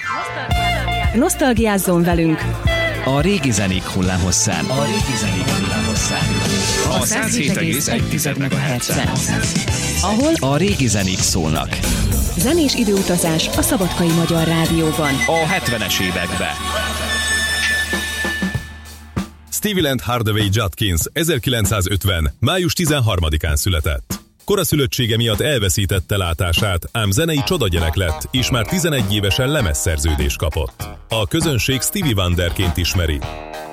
Nosztalgiázzon velünk! A régi zenék hullámhosszán. A 107,1 MHz-en. Ahol a régi zenék szólnak. Zenés időutazás a Szabadkai Magyar Rádióban. A 70-es évekbe. Steviland Hardaway Judkins 1950. május 13-án született. Koraszülöttsége miatt elveszítette látását, ám zenei csodagyerek lett, és már 11 évesen lemezszerződést kapott. A közönség Stevie Wonderként ismeri.